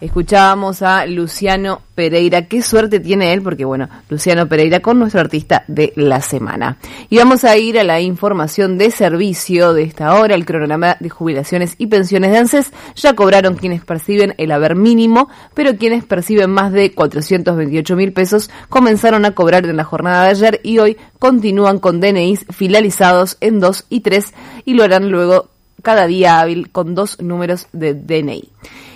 Escuchábamos a Luciano Pereira. Qué suerte tiene él, porque bueno, Luciano Pereira con nuestro artista de la semana. Y vamos a ir a la información de servicio de esta hora. El cronograma de jubilaciones y pensiones de ANSES ya cobraron quienes perciben el haber mínimo, pero quienes perciben más de 428.000 pesos comenzaron a cobrar en la jornada de ayer y hoy continúan con DNIs finalizados en 2 y 3 y lo harán luego cada día hábil con 2 números de DNI.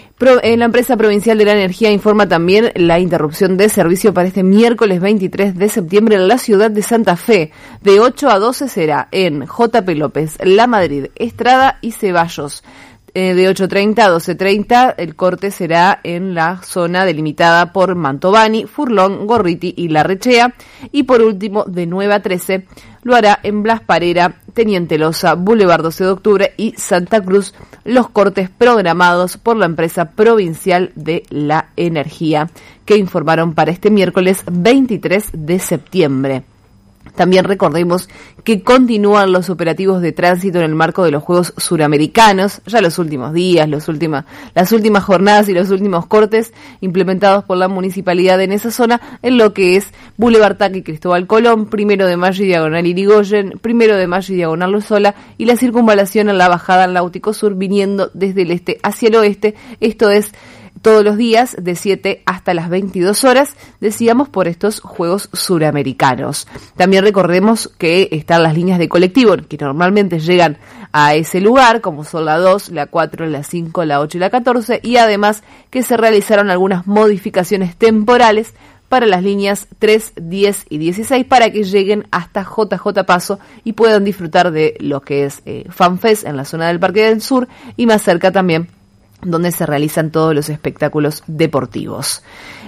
La empresa provincial de la energía informa también la interrupción de servicio para este miércoles 23 de septiembre en la ciudad de Santa Fe. De 8 a 12 será en J.P. López, La Madrid, Estrada y Ceballos. De 8:30 a 12:30 el corte será en la zona delimitada por Mantovani, Furlón, Gorriti y Larrechea. Y por último, de 9 a 13 lo hará en Blas Parera, Teniente Loza, Boulevard 12 de Octubre y Santa Cruz, los cortes programados por la empresa provincial de la energía, que informaron para este miércoles 23 de septiembre. También recordemos que continúan los operativos de tránsito en el marco de los Juegos Suramericanos, ya los últimos días, las últimas jornadas y los últimos cortes implementados por la municipalidad en esa zona, en lo que es Boulevard Taque Cristóbal Colón, 1 de Mayo y Diagonal Irigoyen, 1 de Mayo y Diagonal Lozola, y la circunvalación en la bajada al Náutico Sur viniendo desde el este hacia el oeste, esto es todos los días de 7 hasta las 22 horas, decíamos, por estos Juegos Suramericanos. También recordemos que están las líneas de colectivo que normalmente llegan a ese lugar, como son la 2, la 4, la 5, la 8 y la 14, y además que se realizaron algunas modificaciones temporales para las líneas 3, 10 y 16 para que lleguen hasta JJ Paso y puedan disfrutar de lo que es FanFest en la zona del Parque del Sur y más cerca también donde se realizan todos los espectáculos deportivos.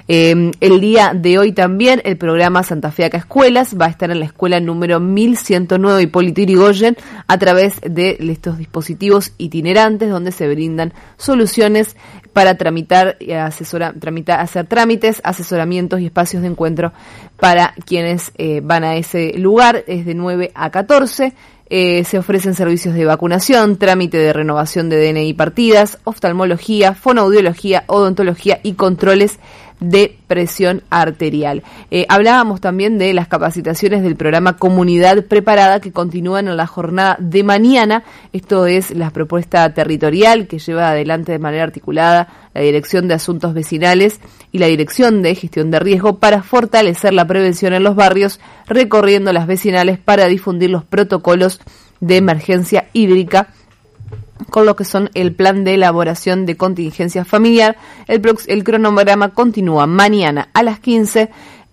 El día de hoy también el programa Santa Fe Acá Escuelas va a estar en la escuela número 1109 Hipólito Yrigoyen a través de estos dispositivos itinerantes donde se brindan soluciones para tramitar y hacer trámites, asesoramientos y espacios de encuentro para quienes van a ese lugar. Es de 9 a 14. Se ofrecen servicios de vacunación, trámite de renovación de DNI partidas, oftalmología, fonoaudiología, odontología y controles de presión arterial. Hablábamos también de las capacitaciones del programa Comunidad Preparada que continúan en la jornada de mañana. Esto es la propuesta territorial que lleva adelante de manera articulada la Dirección de Asuntos Vecinales y la Dirección de Gestión de Riesgo para fortalecer la prevención en los barrios, recorriendo las vecinales para difundir los protocolos de emergencia hídrica con lo que son el plan de elaboración de contingencia familiar. El cronograma continúa mañana a las 15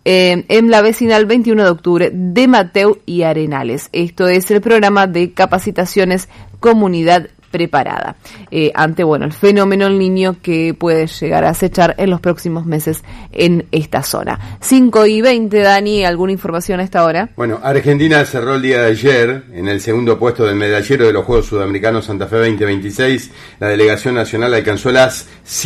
en la vecinal 21 de octubre de Mateu y Arenales. Esto es el programa de capacitaciones Comunidad Preparada ante el fenómeno en niño que puede llegar a acechar en los próximos meses en esta zona. 5:20, Dani, ¿alguna información a esta hora? Bueno, Argentina cerró el día de ayer en el segundo puesto del medallero de los Juegos Sudamericanos Santa Fe 2026. La delegación nacional alcanzó las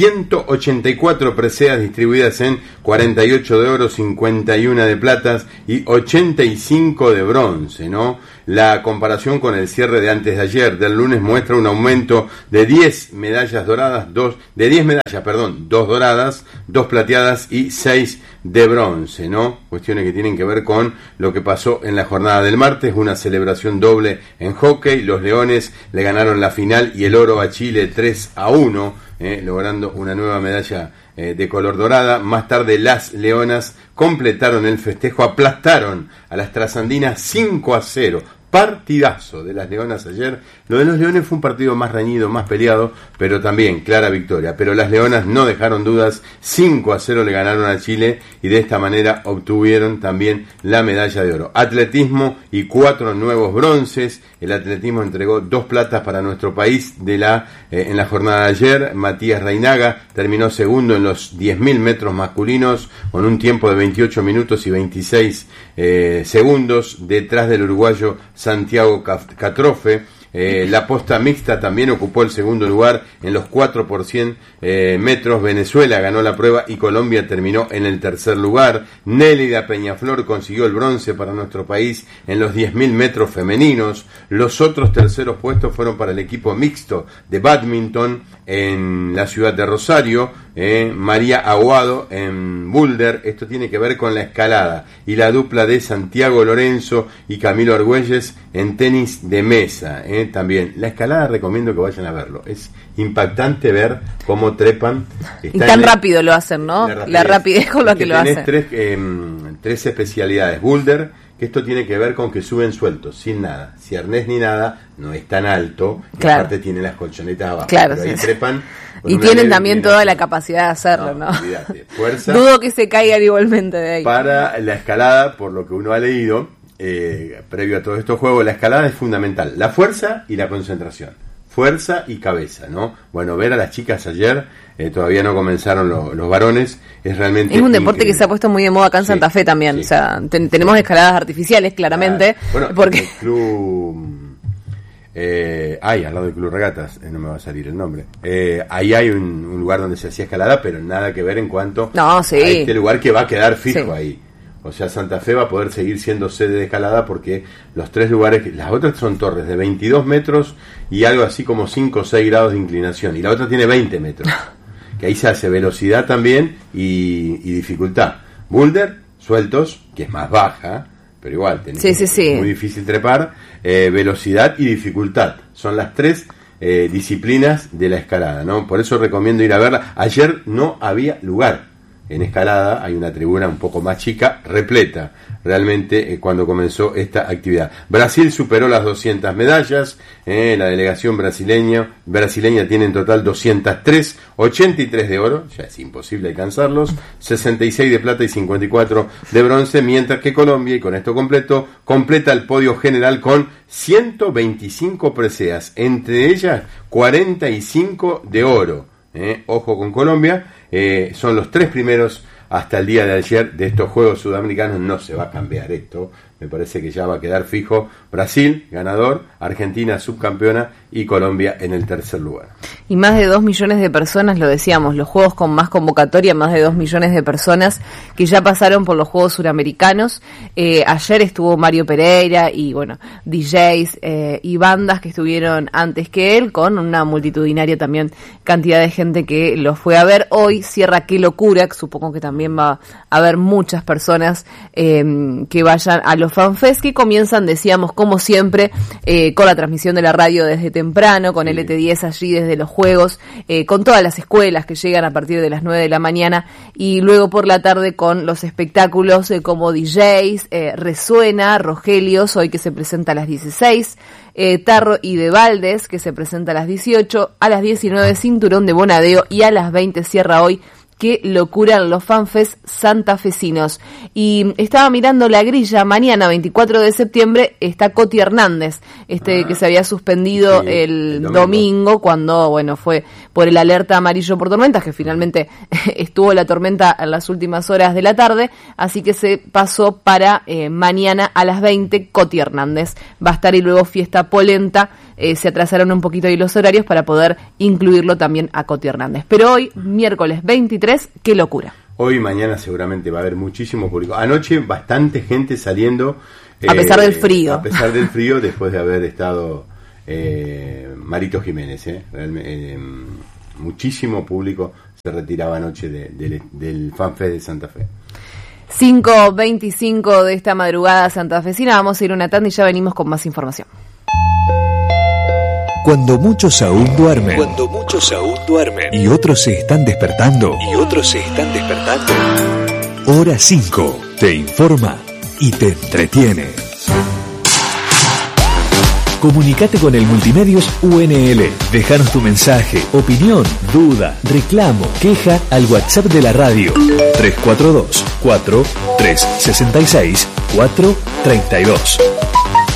184 preseas distribuidas en 48 de oro, 51 de platas y 85 de bronce, ¿no? La comparación con el cierre de antes de ayer, del lunes, muestra un aumento de 10 medallas doradas, 2 doradas, 2 plateadas y 6 de bronce, ¿no? Cuestiones que tienen que ver con lo que pasó en la jornada del martes, una celebración doble en hockey. Los Leones le ganaron la final y el oro a Chile 3-1, logrando una nueva medalla de color dorada. Más tarde las Leonas completaron el festejo, aplastaron a las trasandinas 5-0. Partidazo de las Leonas ayer. Lo de los Leones fue un partido más reñido, más peleado, pero también clara victoria. Pero las Leonas no dejaron dudas, 5-0 le ganaron a Chile y de esta manera obtuvieron también la medalla de oro. Atletismo y 4 nuevos bronces. El atletismo entregó 2 platas para nuestro país en la jornada de ayer. Matías Reinaga terminó segundo en los 10.000 metros masculinos con un tiempo de 28 minutos y 26 segundos, detrás del uruguayo Santiago Catrofe. La posta mixta también ocupó el segundo lugar en los 4 por 100 metros. Venezuela ganó la prueba y Colombia terminó en el tercer lugar. Nélida Peñaflor consiguió el bronce para nuestro país en los 10.000 metros femeninos. Los otros terceros puestos fueron para el equipo mixto de bádminton en la ciudad de Rosario. María Aguado en boulder. Esto tiene que ver con la escalada. Y la dupla de Santiago Lorenzo y Camilo Argüelles en tenis de mesa. También la escalada recomiendo que vayan a verlo. Es impactante ver cómo trepan. Y tan rápido lo hacen, ¿no? La rapidez con la que lo hacen. Tres especialidades. Boulder, que esto tiene que ver con que suben sueltos, sin nada. Si arnés ni nada, no es tan alto. Y aparte tiene las colchonetas abajo. Claro, pero ahí trepan. Y tienen también toda la capacidad de hacerlo, ¿no? Olvídate. Fuerza. Dudo que se caigan igualmente de ahí. Para la escalada, por lo que uno ha leído, previo a todos estos juegos, la escalada es fundamental. La fuerza y la concentración. Fuerza y cabeza, ¿no? Bueno, ver a las chicas ayer, todavía no comenzaron los varones, es realmente... Es un deporte increíble, que se ha puesto muy de moda acá en Santa Fe también. O sea, tenemos escaladas artificiales, claramente. Bueno, porque el club... al lado del Club Regatas, no me va a salir el nombre. Ahí hay un lugar donde se hacía escalada, pero nada que ver en cuanto a este lugar que va a quedar fijo ahí. O sea, Santa Fe va a poder seguir siendo sede de escalada porque los tres lugares, las otras son torres de 22 metros y algo así como 5 o 6 grados de inclinación. Y la otra tiene 20 metros. Que ahí se hace velocidad también y dificultad. Boulder, sueltos, que es más baja, pero igual, es muy difícil trepar. Velocidad y dificultad. Son las tres disciplinas de la escalada, ¿no? Por eso recomiendo ir a verla. Ayer no había lugar. En escalada hay una tribuna un poco más chica, repleta, realmente cuando comenzó esta actividad. Brasil superó las 200 medallas, la delegación brasileña tiene en total 203, 83 de oro, ya es imposible alcanzarlos, 66 de plata y 54 de bronce, mientras que Colombia, y con esto completa el podio general con 125 preseas, entre ellas 45 de oro. Ojo con Colombia, son los tres primeros hasta el día de ayer de estos Juegos Sudamericanos. No se va a cambiar esto, me parece que ya va a quedar fijo. Brasil, ganador, Argentina, subcampeona, y Colombia en el tercer lugar. Y más de 2 millones de personas, lo decíamos, los juegos con más convocatoria, más de 2 millones de personas que ya pasaron por los Juegos Suramericanos. Ayer estuvo Mario Pereira y, bueno, DJs y bandas que estuvieron antes que él, con una multitudinaria también cantidad de gente que los fue a ver. Hoy cierra Qué Locura, que supongo que también va a haber muchas personas que vayan a los FanFest, que comienzan, decíamos, como siempre, con la transmisión de la radio desde temprano, con LT10 allí desde los Juegos, con todas las escuelas que llegan a partir de las 9 de la mañana, y luego por la tarde con los espectáculos como DJs, Resuena, Rogelios, hoy que se presenta a las 16, Tarro y de Valdes, que se presenta a las 18, a las 19 Cinturón de Bonadeo, y a las 20 cierra hoy Qué Locura en los FanFest santafesinos. Y estaba mirando la grilla, mañana 24 de septiembre está Coti Hernández, que se había suspendido el domingo cuando, bueno, fue por el alerta amarillo por tormentas, que finalmente estuvo la tormenta en las últimas horas de la tarde, así que se pasó para mañana a las 20, Coti Hernández va a estar, y luego Fiesta Polenta. Se atrasaron un poquito ahí los horarios para poder incluirlo también a Coti Hernández. Pero hoy, miércoles 23, Qué Locura. Hoy y mañana seguramente va a haber muchísimo público. Anoche bastante gente saliendo. A pesar del frío. A pesar del frío, después de haber estado Marito Jiménez. Muchísimo público se retiraba anoche del FanFest de Santa Fe. 5:25 de esta madrugada santafesina. Vamos a ir una tanda y ya venimos con más información. Cuando muchos aún duermen. Y otros se están despertando. Hora 5 te informa y te entretiene. Comunicate con el Multimedios UNL. Déjanos tu mensaje, opinión, duda, reclamo, queja al WhatsApp de la radio 342-4366-432.